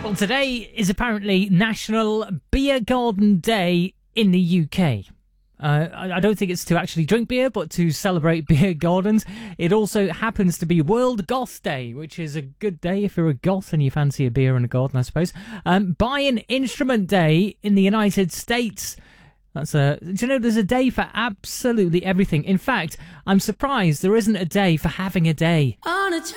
Well, today is apparently National Beer Garden Day in the UK. I don't think it's to actually drink beer, but to celebrate beer gardens. It also happens to be World Goth Day, which is a good day if you're a goth and you fancy a beer and a garden, I suppose. Buy an Instrument Day in the United States. Do you know there's a day for absolutely everything? In fact, I'm surprised there isn't a day for having a day.